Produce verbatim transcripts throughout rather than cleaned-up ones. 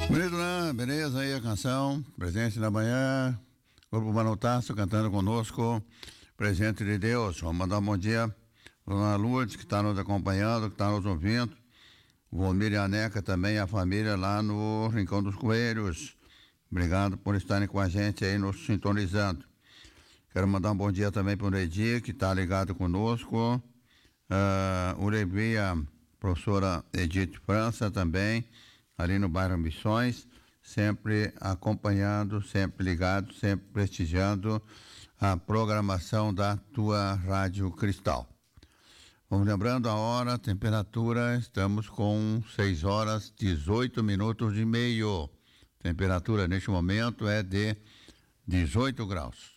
Bonito, né? Beleza aí a canção. Presente na manhã. Grupo Manotaço cantando conosco. Presente de Deus. Vamos mandar um bom dia para a Dona Lourdes, que está nos acompanhando, que está nos ouvindo. O Valmir e a Neca também, a família lá no Rincão dos Coelhos. Obrigado por estarem com a gente aí, nos sintonizando. Quero mandar um bom dia também para o Neidi, que está ligado conosco. Uh, o Levi, a professora Edith França também, ali no bairro Missões, sempre acompanhando, sempre ligado, sempre prestigiando a programação da tua Rádio Cristal. Vamos lembrando a hora, a temperatura, estamos com seis horas, dezoito minutos e meio. Temperatura neste momento é de dezoito graus.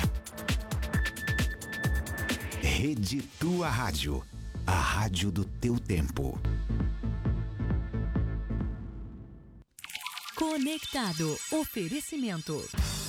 Rede Tua Rádio, a rádio do teu tempo. Conectado, oferecimento.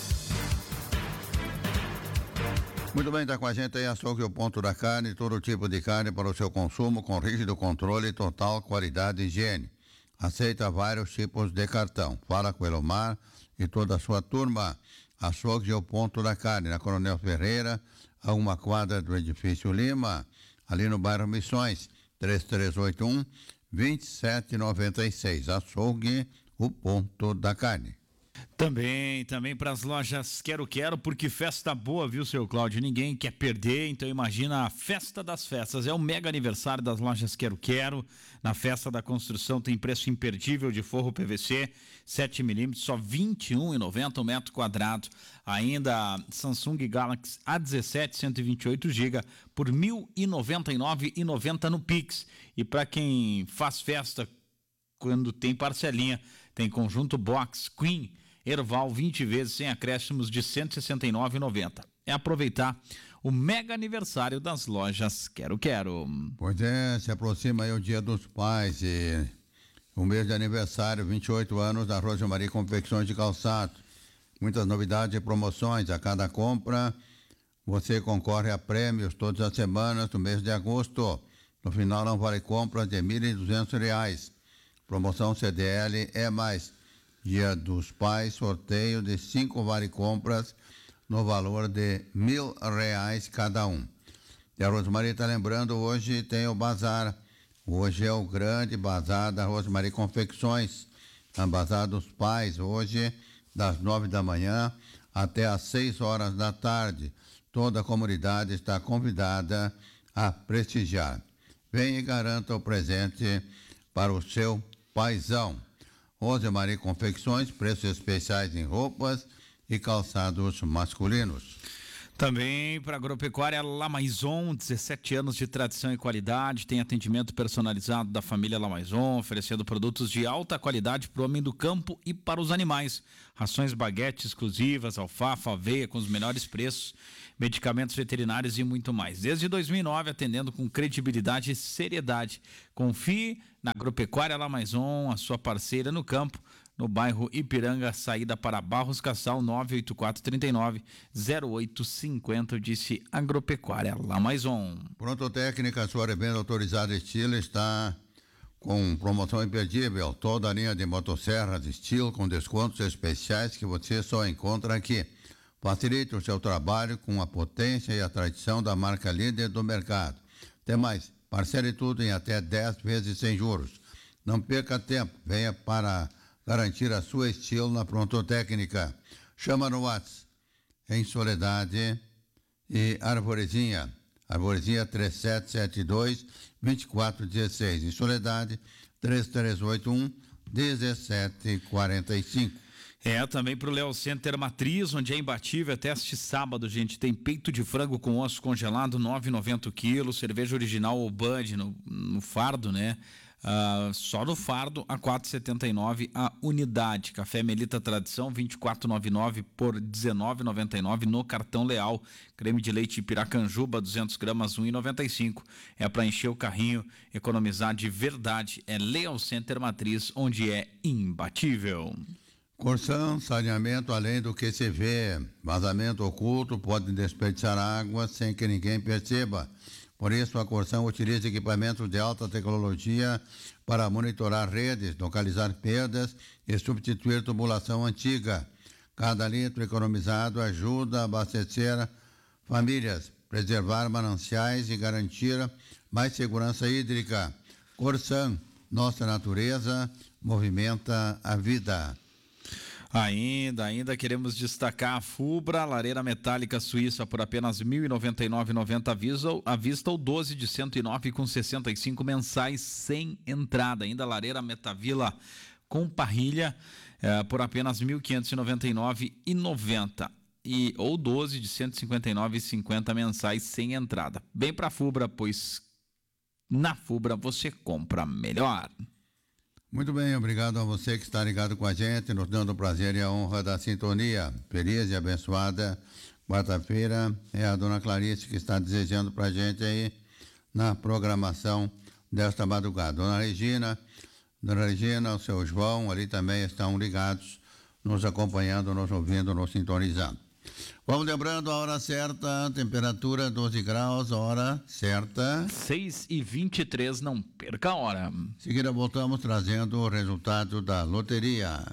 Muito bem, está com a gente aí Açougue, o Ponto da Carne, todo tipo de carne para o seu consumo com rígido controle e total qualidade e higiene. Aceita vários tipos de cartão. Fala com o Elomar e toda a sua turma. Açougue, o Ponto da Carne, na Coronel Ferreira, a uma quadra do Edifício Lima, ali no bairro Missões, três três oito um, dois sete nove seis. Açougue, o Ponto da Carne. Também, também para as lojas Quero Quero, porque festa boa, viu, seu Cláudio? Ninguém quer perder, então imagina a festa das festas. É o mega aniversário das lojas Quero Quero. Na festa da construção tem preço imperdível de forro P V C, sete milímetros, só vinte e um reais e noventa centavos o metro quadrado. Ainda Samsung Galaxy A dezessete, cento e vinte e oito gigas por mil e noventa e nove reais e noventa centavos no Pix. E para quem faz festa quando tem parcelinha, tem conjunto box Queen Erval vinte vezes sem acréscimos de cento e sessenta e nove reais e noventa centavos. É aproveitar o mega aniversário das lojas Quero Quero. Pois é, se aproxima aí o Dia dos Pais e o mês de aniversário, vinte e oito anos da Rosa Maria Confecções de Calçado. Muitas novidades e promoções a cada compra. Você concorre a prêmios todas as semanas do mês de agosto. No final não vale compras de mil e duzentos reais. Promoção C D L é mais. Dia dos Pais, sorteio de cinco vale compras no valor de mil reais cada um. E a Rosmarie está lembrando, hoje tem o bazar. Hoje é o grande bazar da Rosmarie Confecções. A Bazar dos Pais, hoje das nove da manhã até às seis horas da tarde. Toda a comunidade está convidada a prestigiar. Venha e garanta o presente para o seu paizão. Rosemarie Confecções, preços especiais em roupas e calçados masculinos. Também para a Agropecuária La Maison, dezessete anos de tradição e qualidade, tem atendimento personalizado da família La Maison, oferecendo produtos de alta qualidade para o homem do campo e para os animais. Rações baguete exclusivas, alfafa, aveia com os melhores preços, medicamentos veterinários e muito mais. Desde dois mil e nove, atendendo com credibilidade e seriedade. Confie na Agropecuária La Maison, a sua parceira no campo, no bairro Ipiranga, saída para Barros Cassal, nove oito quatro, três nove, zero oito cinco zero, disse Agropecuária La Maison. Pronto Técnica, sua revenda autorizada estilo está com promoção imperdível. Toda a linha de motosserras estilo com descontos especiais que você só encontra aqui. Facilite o seu trabalho com a potência e a tradição da marca líder do mercado. Tem mais, parcele tudo em até dez vezes sem juros. Não perca tempo, venha para garantir a sua estilo na Pronto Técnica. Chama no WhatsApp, em Soledade e Arvorezinha. Arvorezinha três sete sete dois, dois quatro um seis. Em Soledade, três três oito um, um sete quatro cinco. É, também pro Léo Center Matriz, onde é imbatível até este sábado, gente. Tem peito de frango com osso congelado, nove reais e noventa centavos quilos, cerveja original ou Bud no, no fardo, né? Uh, só no fardo a quatro reais e setenta e nove centavos a unidade. Café Melita Tradição vinte e quatro reais e noventa e nove centavos por dezenove reais e noventa e nove centavos no cartão Leal. Creme de leite Piracanjuba duzentas gramas um real e noventa e cinco centavos. É para encher o carrinho, economizar de verdade. É Leal Center Matriz, onde é imbatível. Corção, saneamento além do que se vê. Vazamento oculto pode desperdiçar água sem que ninguém perceba. Por isso, a Corsan utiliza equipamentos de alta tecnologia para monitorar redes, localizar perdas e substituir tubulação antiga. Cada litro economizado ajuda a abastecer famílias, preservar mananciais e garantir mais segurança hídrica. Corsan, nossa natureza movimenta a vida. Ainda, ainda queremos destacar a Fubra, lareira metálica suíça por apenas mil e noventa e nove reais e noventa centavos à vista ou doze de cento e nove com sessenta e cinco mensais sem entrada. Ainda lareira Metavila com parrilha eh, por apenas mil quinhentos e noventa e nove reais e noventa centavos e ou doze de cento e cinquenta e nove reais e cinquenta centavos mensais sem entrada. Bem para a Fubra, pois na Fubra você compra melhor. Muito bem, obrigado a você que está ligado com a gente, nos dando o prazer e a honra da sintonia. Feliz e abençoada quarta-feira. É a dona Clarice que está desejando para a gente aí na programação desta madrugada. Dona Regina, dona Regina, o seu João, ali também estão ligados, nos acompanhando, nos ouvindo, nos sintonizando. Vamos lembrando a hora certa, temperatura doze graus, a hora certa. seis e vinte e três, não perca a hora. Em seguida voltamos trazendo o resultado da loteria.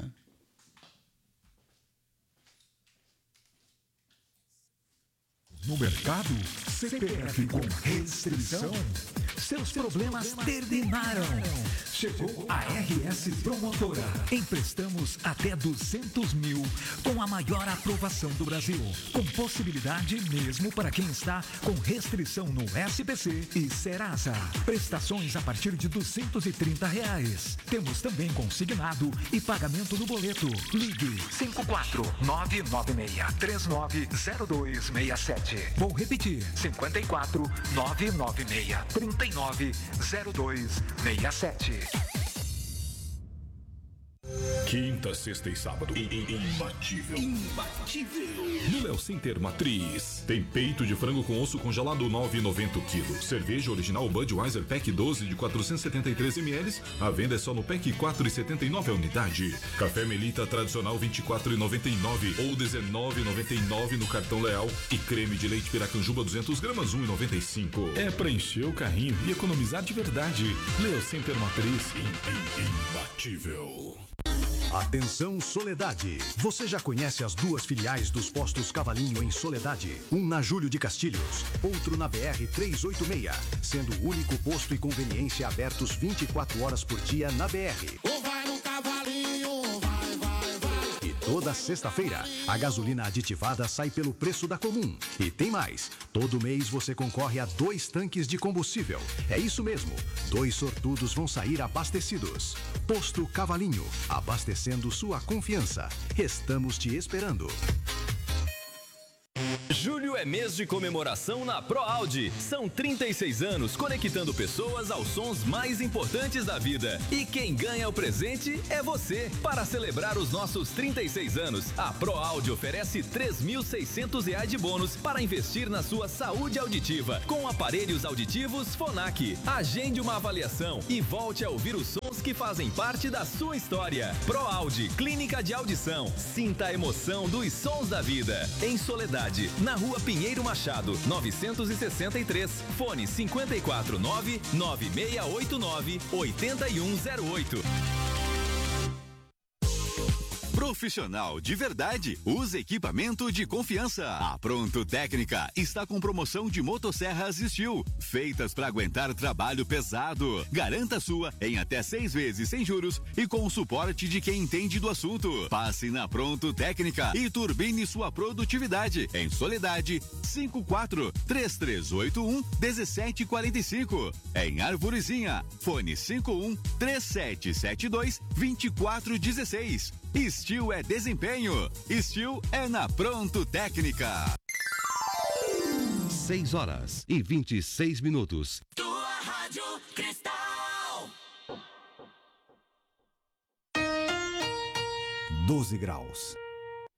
No mercado, C P F com restrição. Seus problemas terminaram. Chegou a R S Promotora. Emprestamos até duzentos mil com a maior aprovação do Brasil. Com possibilidade mesmo para quem está com restrição no S P C e Serasa. Prestações a partir de duzentos e trinta reais. Temos também consignado e pagamento no boleto. Ligue cinco quatro nove nove seis três nove zero dois seis sete. Vou repetir, cinco quatro nove nove seis três nove zero dois seis sete. Quinta, sexta e sábado. Imbatível. Imbatível. No Léo Center Matriz. Tem peito de frango com osso congelado nove reais e noventa centavos o quilo. Cerveja original Budweiser Pack doze de quatrocentos e setenta e três mililitros. A venda é só no Pack quatro reais e setenta e nove centavos a unidade. Café Melita tradicional vinte e quatro reais e noventa e nove centavos ou dezenove reais e noventa e nove centavos no cartão Leal. E creme de leite Piracanjuba duzentas gramas um real e noventa e cinco centavos. É pra encher o carrinho e economizar de verdade. Léo Center Matriz. Imbatível. Atenção Soledade, você já conhece as duas filiais dos postos Cavalinho em Soledade? Um na Júlio de Castilhos, outro na B R trezentos e oitenta e seis, sendo o único posto e conveniência abertos vinte e quatro horas por dia na B R. Ou vai no Cavalinho, vai, vai, vai. E toda sexta-feira, a gasolina aditivada sai pelo preço da comum. E tem mais, todo mês você concorre a dois tanques de combustível. É isso mesmo, dois sortudos vão sair abastecidos. Posto Cavalinho, abastecendo sua confiança. Estamos te esperando. Julho é mês de comemoração na ProAudi. São trinta e seis anos conectando pessoas aos sons mais importantes da vida. E quem ganha o presente é você. Para celebrar os nossos trinta e seis anos, a ProAudi oferece três mil e seiscentos reais de bônus para investir na sua saúde auditiva. Com aparelhos auditivos Fonac. Agende uma avaliação e volte a ouvir os sons que fazem parte da sua história. ProAudi, Clínica de Audição. Sinta a emoção dos sons da vida. Em Soledade, na Rua Pinheiro Machado, novecentos e sessenta e três. Fone cinco quatro nove nove seis oito nove oito um zero oito. Profissional de verdade, usa equipamento de confiança. A Pronto Técnica está com promoção de motosserras Steel, feitas para aguentar trabalho pesado. Garanta a sua em até seis vezes sem juros e com o suporte de quem entende do assunto. Passe na Pronto Técnica e turbine sua produtividade. Em Soledade, cinco quatro três três oito um um sete quatro cinco. Em Arvorezinha, fone cinco um três sete sete dois dois quatro um seis. Steel é desempenho. Steel é na Pronto Técnica. seis horas e vinte e seis minutos. Tua Rádio Cristal. doze graus.